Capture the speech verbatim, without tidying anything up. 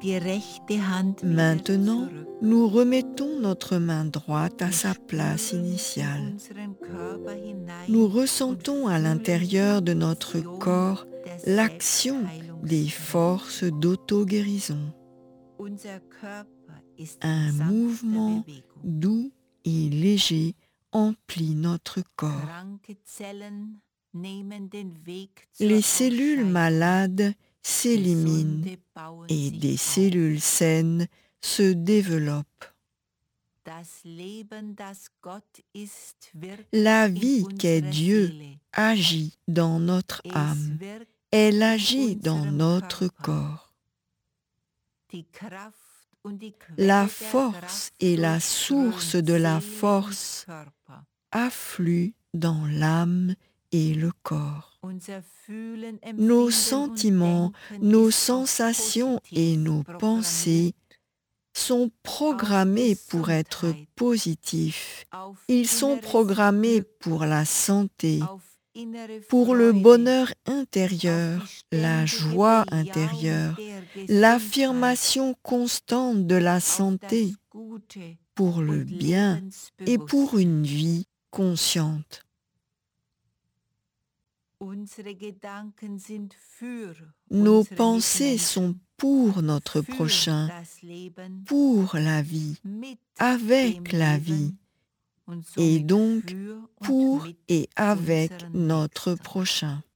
Maintenant, nous remettons notre main droite à sa place initiale. Nous ressentons à l'intérieur de notre corps l'action des forces d'auto-guérison. Un mouvement doux et léger emplit notre corps. Les cellules malades s'éliminent et des cellules saines se développent. La vie qu'est Dieu agit dans notre âme. Elle agit dans notre corps. La force et la source de la force affluent dans l'âme et le corps. Nos sentiments, nos sensations et nos pensées sont programmés pour être positifs. Ils sont programmés pour la santé, pour le bonheur intérieur, la joie intérieure, l'affirmation constante de la santé, pour le bien et pour une vie consciente. Nos pensées sont pour notre prochain, pour la vie, avec la vie, et donc pour et avec notre prochain.